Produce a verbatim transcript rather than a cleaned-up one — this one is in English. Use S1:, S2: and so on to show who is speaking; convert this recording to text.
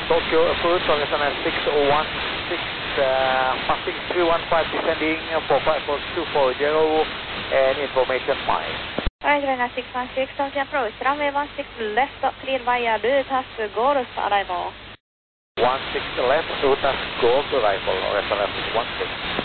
S1: Tokyo approach, Horizon six one six, uh, passing three one five, descending four five four two four zero, and information mine.
S2: Alright, Renner six one six, Tokyo approach, runway one six left, clear via Lutas Golf arrival.
S1: one six left, Lutas Golf arrival, Horizon six one six.